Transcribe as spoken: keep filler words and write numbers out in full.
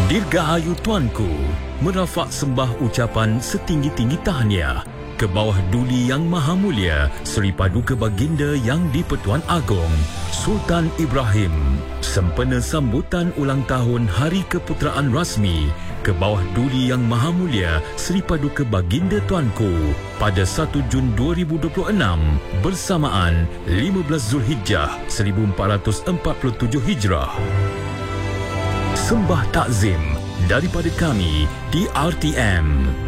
Dirgahayu Tuanku, merafak sembah ucapan setinggi-tinggi tahniah ke bawah Duli Yang Maha Mulia Seri Paduka Baginda Yang di-Pertuan Agong Sultan Ibrahim sempena sambutan ulang tahun Hari Keputeraan Rasmi ke bawah Duli Yang Maha Mulia Seri Paduka Baginda Tuanku pada satu Jun dua ribu dua puluh enam bersamaan lima belas Zulhijjah seribu empat ratus empat puluh tujuh Hijrah. Sembah takzim daripada kami di R T M.